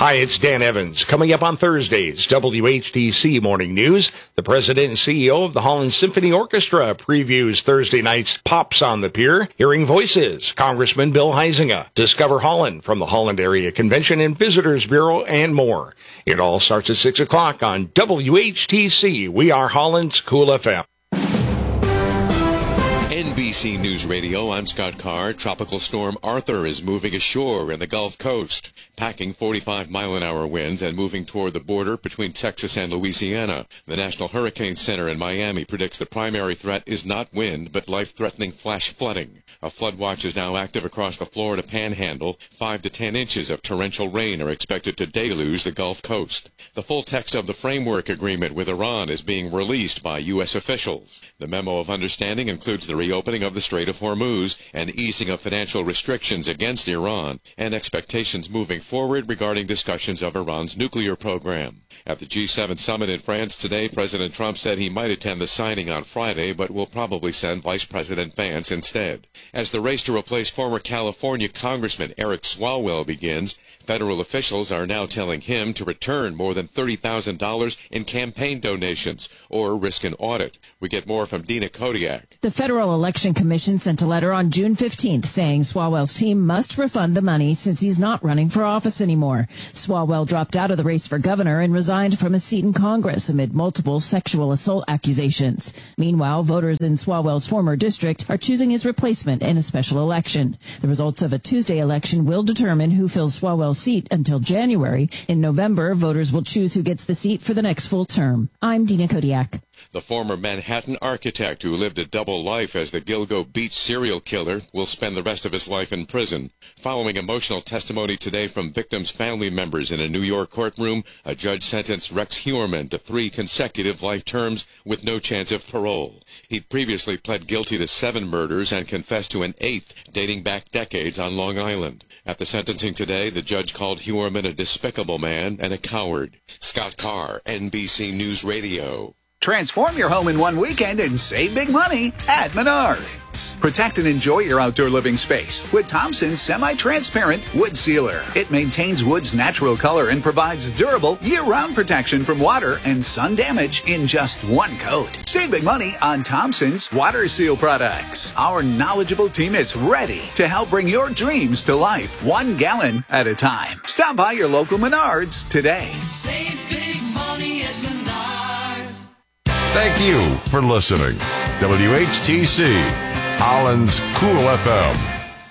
Hi, it's Dan Evans. Coming up on Thursday's WHTC Morning News, the president and CEO of the Holland Symphony Orchestra previews Thursday night's Pops on the Pier, Hearing Voices, Congressman Bill Huizenga, Discover Holland from the Holland Area Convention and Visitors Bureau, and more. It all starts at 6 o'clock on WHTC. We are Holland's Cool FM. NBC News Radio, I'm Scott Carr. Tropical storm Arthur is moving ashore in the Gulf Coast, packing 45-mile-an-hour winds and moving toward the border between Texas and Louisiana. The National Hurricane Center in Miami predicts the primary threat is not wind, but life-threatening flash flooding. A flood watch is now active across the Florida Panhandle. 5 to 10 inches of torrential rain are expected to deluge the Gulf Coast. The full text of the framework agreement with Iran is being released by U.S. officials. The memo of understanding includes the reopening of the Strait of Hormuz and easing of financial restrictions against Iran, and expectations moving forward regarding discussions of Iran's nuclear program. At the G7 summit in France today, President Trump said he might attend the signing on Friday, but will probably send Vice President Vance instead. As the race to replace former California Congressman Eric Swalwell begins, federal officials are now telling him to return more than $30,000 in campaign donations or risk an audit. We get more from Dina Kodiak. The Federal Election Commission sent a letter on June 15th saying Swalwell's team must refund the money since he's not running for office anymore. Swalwell dropped out of the race for governor and resigned from his seat in Congress amid multiple sexual assault accusations. Meanwhile, voters in Swalwell's former district are choosing his replacement in a special election. The results of a Tuesday election will determine who fills Swalwell's seat until January. In November, voters will choose who gets the seat for the next full term. I'm Dina Kodiak. The former Manhattan architect who lived a double life as the Gilgo Beach serial killer will spend the rest of his life in prison. Following emotional testimony today from victims' family members in a New York courtroom, a judge sentenced Rex Heuermann to 3 consecutive life terms with no chance of parole. He'd previously pled guilty to 7 murders and confessed to an 8th dating back decades on Long Island. At the sentencing today, the judge called Heuermann a despicable man and a coward. Scott Carr, NBC News Radio. Transform your home in one weekend and save big money at Menards. Protect and enjoy your outdoor living space with Thompson's semi-transparent wood sealer. It maintains wood's natural color and provides durable year-round protection from water and sun damage in just one coat. Save big money on Thompson's water seal products. Our knowledgeable team is ready to help bring your dreams to life 1 gallon at a time. Stop by your local Menards today. Save big money at Menards. Thank you for listening. WHTC, Holland's Cool FM.